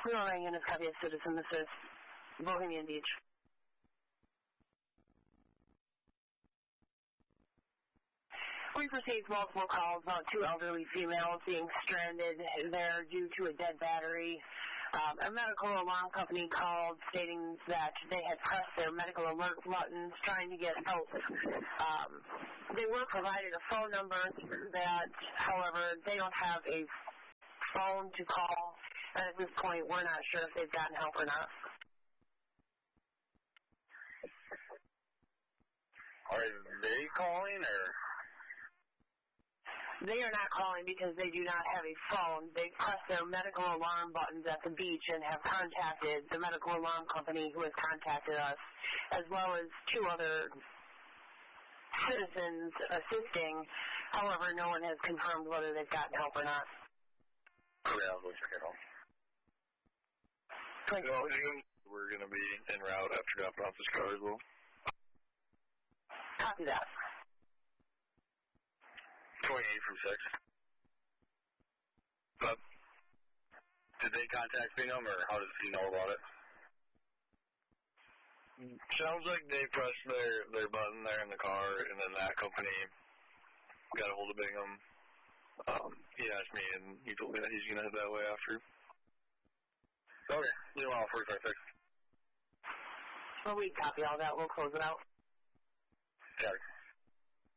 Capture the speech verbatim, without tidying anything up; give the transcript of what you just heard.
Hello, Ryan, it's Copy of Citizen. This is Bohemian Beach. We received multiple calls about two elderly females being stranded there due to a dead battery. Um, a medical alarm company called stating that they had pressed their medical alert buttons trying to get help. Um, they were provided a phone number that, however, they don't have a phone to call. And at this point, we're not sure if they've gotten help or not. Are they calling, or? They are not calling because they do not have a phone. They press their medical alarm buttons at the beach and have contacted the medical alarm company who has contacted us, as well as two other citizens assisting. However, no one has confirmed whether they've gotten help or not. Okay, I'll go check it out. Thank you. We're going to be en route after dropping off this car as well. Copy that. twenty-eight from six. But did they contact Phenom, or how does he know about it? Sounds like they pressed their, their button there in the car, and then that company got a hold of Bingham. Um, he asked me, and he told me that he's going to head that way after. Okay, you want forty-five six. Well, we copy all that. We'll close it out. Got it.